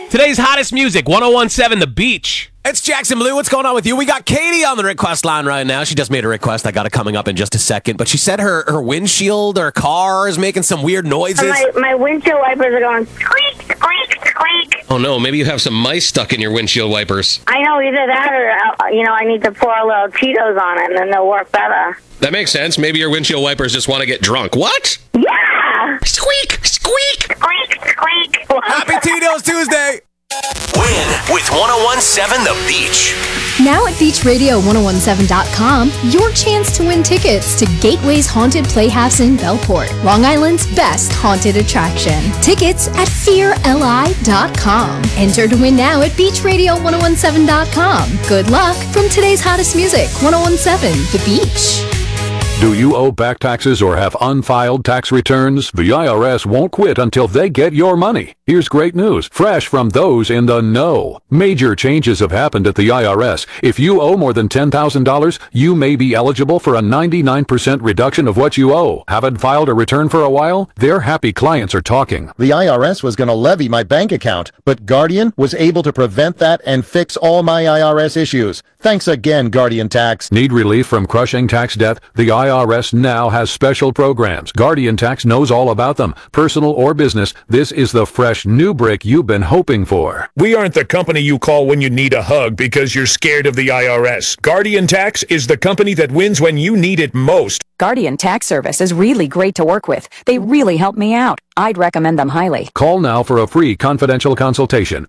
Today's hottest music, 1017 The Beach. It's Jackson Blue. What's going on with you? We got Katie on the request line right now. She just made a request. I got it coming up in just a second. But she said her windshield, her car is making some weird noises. My windshield wipers are going squeak, squeak, squeak. Oh no, maybe you have some mice stuck in your windshield wipers. I know, either that or, I need to pour a little Cheetos on it and then they'll work better. That makes sense. Maybe your windshield wipers just want to get drunk. What? Yeah! Squeak, squeak. Squeak, squeak. Happy Tito's Tuesday. Win with 1017 The Beach. Now at BeachRadio1017.com, your chance to win tickets to Gateway's Haunted Playhouse in Bellport, Long Island's best haunted attraction. Tickets at FearLI.com. Enter to win now at BeachRadio1017.com. Good luck from today's hottest music, 1017 The Beach. Do you owe back taxes or have unfiled tax returns? The IRS won't quit until they get your money. Here's great news, fresh from those in the know. Major changes have happened at the IRS. If you owe more than $10,000, you may be eligible for a 99% reduction of what you owe. Haven't filed a return for a while? Their happy clients are talking. The IRS was going to levy my bank account, but Guardian was able to prevent that and fix all my IRS issues. Thanks again, Guardian Tax. Need relief from crushing tax debt? The IRS now has special programs. Guardian Tax knows all about them. Personal or business, this is the fresh new brick you've been hoping for. We aren't the company you call when you need a hug because you're scared of the IRS. Guardian Tax is the company that wins when you need it most. Guardian Tax Service is really great to work with. They really help me out. I'd recommend them highly. Call now for a free confidential consultation.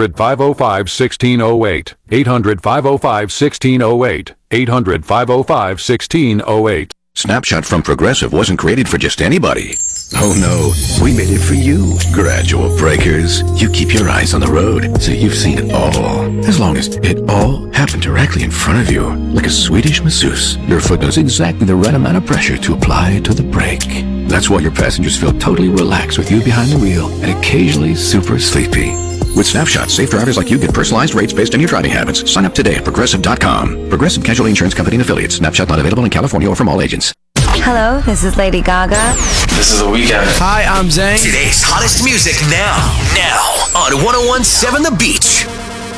800-505-1608. 800-505-1608. 800-505-1608. Snapshot from Progressive wasn't created for just anybody. Oh no, we made it for you. Gradual breakers. You keep your eyes on the road, so you've seen it all. As long as it all happened directly in front of you, like a Swedish masseuse, your foot knows exactly the right amount of pressure to apply to the brake. That's why your passengers feel totally relaxed with you behind the wheel and occasionally super sleepy. With Snapshot, safe drivers like you get personalized rates based on your driving habits. Sign up today at Progressive.com. Progressive Casualty Insurance Company and Affiliates. Snapshot not available in California or from all agents. Hello, this is Lady Gaga. This is The Weeknd. Hi, I'm Zayn. Today's hottest music now on 1017 The Beach.